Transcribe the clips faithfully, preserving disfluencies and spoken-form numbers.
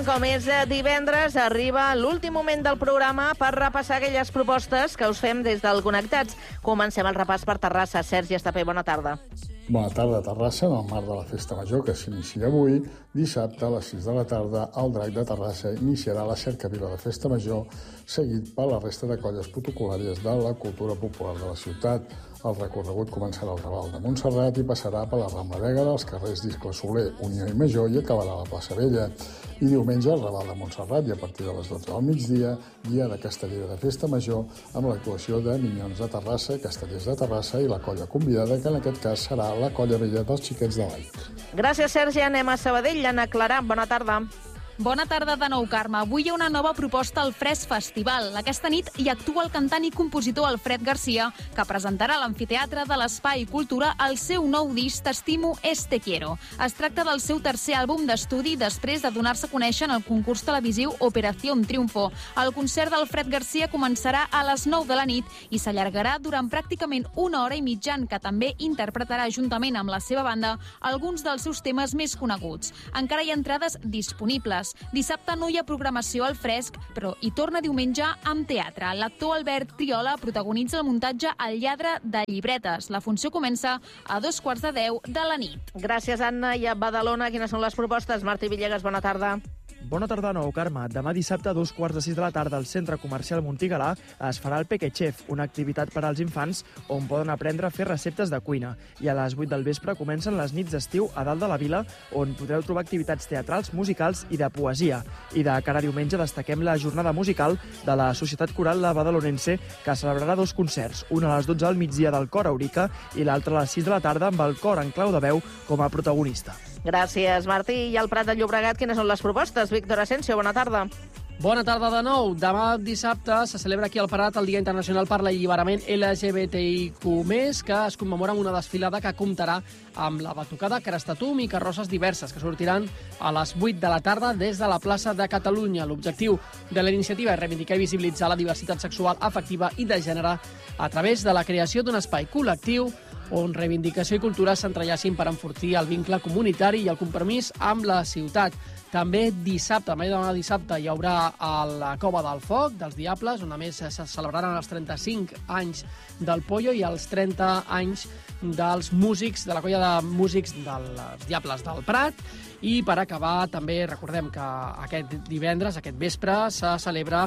Com és divendres, arriba l'últim moment del programa per repassar aquelles propostes que us fem des del Connectats. Comencem el repàs per Terrassa. Sergi Estapé, bona tarda. Bona tarda a Terrassa, en el marc de la Festa Major, que s'inicia avui. Dissabte, a les sis de la tarda, el Drac de Terrassa iniciarà la cercavila de Festa Major, seguit per la resta de colles protocolàries de la cultura popular de la ciutat. El recorregut començarà al Raval de Montserrat i passarà per la Rambla Vega, els carrers d'Iscle Soler, Unió i Major i acabarà a la plaça Vella. I diumenge al Raval de Montserrat i a partir de les dotze del migdia, dia de castellera de Festa Major amb l'actuació de Minyons de Terrassa, Castellers de Terrassa i la colla convidada, que en aquest cas serà la colla vella dels Xiquets de Vall. Gràcies, Sergi. Anem a Sabadell. Anna Clarà, bona tarda. Bona tarda de nou, Carme. Avui hi ha una nova proposta al Fresc Festival. Aquesta nit hi actua el cantant i compositor Alfred Garcia, que presentarà a l'Amfiteatre de l'Espai i Cultura el seu nou disc T'estimo es te quiero. Es tracta del seu tercer àlbum d'estudi després de donar-se a conèixer en el concurs televisiu Operación Triunfo. El concert d'Alfred Garcia començarà a les nou de la nit i s'allargarà durant pràcticament una hora i mitja, en què també interpretarà juntament amb la seva banda alguns dels seus temes més coneguts. Encara hi ha entrades disponibles. Dissabte no hi ha programació al Fresc, però hi torna diumenge amb teatre. L'actor Albert Triola protagonitza el muntatge El lladre de llibretes. La funció comença a dos quarts de deu de la nit. Gràcies, Anna. I a Badalona, quines són les propostes? Martí Villegas, bona tarda. Bona tarda de nou, Carme. Demà dissabte a dos quarts de sis de la tarda al Centre Comercial Montigalà es farà el Peque Chef, una activitat per als infants on poden aprendre a fer receptes de cuina. I a les vuit del vespre comencen les nits d'estiu a dalt de la vila, on podreu trobar activitats teatrals, musicals i de poesia. I de cara a diumenge destaquem la jornada musical de la Societat Coral La Badalonense, que celebrarà dos concerts, un a les dotze del migdia del Cor Aurica i l'altre a les sis de la tarda amb el Cor en clau de veu com a protagonista. Gràcies, Martí. I al Prat de Llobregat, quines són les propostes? Víctor Asensio, bona tarda. Bona tarda de nou. Demà dissabte se celebra aquí al Prat el Dia Internacional per l'Alliberament L G B T I Q més, que es commemora amb una desfilada que comptarà amb la batucada, crestatum i carrosses diverses, que sortiran a les vuit de la tarda des de la plaça de Catalunya. L'objectiu de la iniciativa és reivindicar i visibilitzar la diversitat sexual, afectiva i de gènere a través de la creació d'un espai col·lectiu on reivindicació i cultura s'entrellacin per enfortir el vincle comunitari i el compromís amb la ciutat. També dissabte, també demà dissabte, hi haurà a la Cova del Foc dels Diables, on a més se celebraran els trenta-cinc anys del Pollo i els trenta anys dels músics, de la colla de músics dels Diables del Prat. I per acabar, també recordem que aquest divendres, aquest vespre, se celebra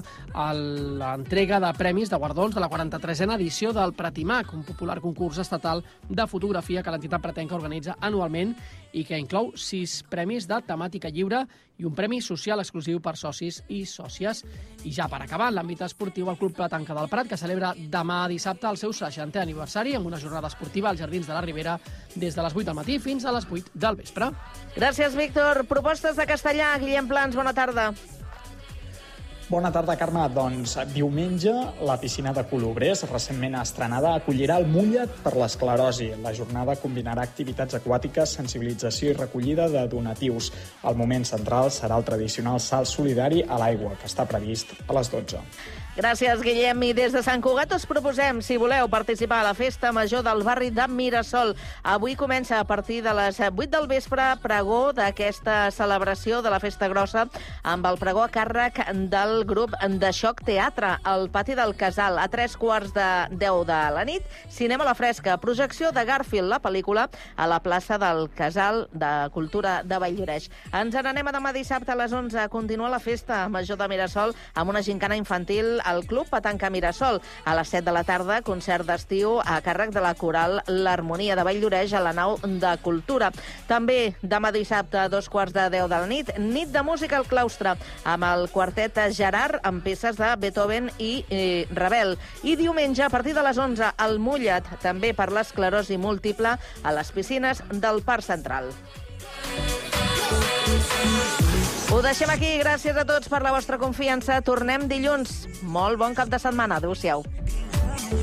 l'entrega de premis de guardons de la quaranta-tresena edició del Pratimac, un popular concurs estatal de fotografia que l'entitat pretenca organitza anualment i que inclou sis premis de temàtica lliure i un premi social exclusiu per socis i sòcies. I ja per acabar, en l'àmbit esportiu, el Club Platanca del Prat, que celebra demà dissabte el seu seixantè aniversari amb una jornada esportiva als Jardins de la Ribera des de les vuit del matí fins a les vuit del vespre. Gràcies, Víctor. Propostes de Castellà. Guillem Plans, bona tarda. Bona tarda, Carme. Doncs diumenge la piscina de Colobrers, recentment estrenada, acollirà el Mullet per l'esclerosi. La jornada combinarà activitats aquàtiques, sensibilització i recollida de donatius. El moment central serà el tradicional salt solidari a l'aigua, que està previst a les dotze. Gràcies, Guillem. I des de Sant Cugat us proposem, si voleu participar a la Festa Major del barri de Mirasol. Avui comença a partir de les vuit del vespre pregó d'aquesta celebració de la Festa Grossa amb el pregó a càrrec del grup de Xoc Teatre al pati del Casal. A tres quarts de deu de la nit, cinema a la fresca, projecció de Garfield, la pel·lícula, a la plaça del Casal de Cultura de Valldoreix. Ens n'anem a demà dissabte a les onze. Continua la Festa Major de Mirasol amb una gincana infantil al Club Petanca Mirasol. A les set de la tarda, concert d'estiu a càrrec de la coral L'Harmonia de Valldoreix a la nau de Cultura. També demà dissabte a dos quarts de deu de la nit, nit de música al claustre amb el quartet Gerard amb peces de Beethoven i eh, Ravel. I diumenge a partir de les onze al Mullet, també per l'esclerosi múltiple a les piscines del Parc Central. Ho deixem aquí. Gràcies a tots per la vostra confiança. Tornem dilluns. Molt bon cap de setmana. Adéu-siau.